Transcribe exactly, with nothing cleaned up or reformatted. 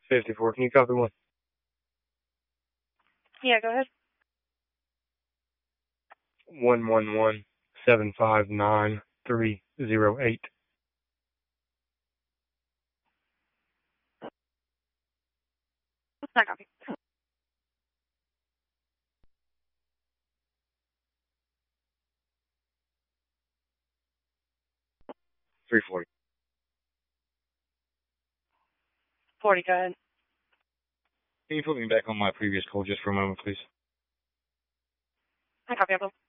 fifty-four, can you copy one? Yeah, go ahead. one one one, seven five nine, three zero eight. Not copy. three forty. forty, go ahead. Can you put me back on my previous call just for a moment, please? I copy, Apple.